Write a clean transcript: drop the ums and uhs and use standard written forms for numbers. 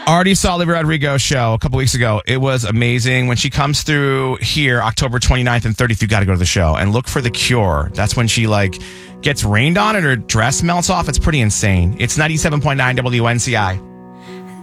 Already saw Olivia Rodrigo's show a couple weeks ago. It was amazing. When she comes through here, October 29th and 30th, you got to go to the show and look for The Cure. That's when she gets rained on and her dress melts off. It's pretty insane. It's 97.9 WNCI.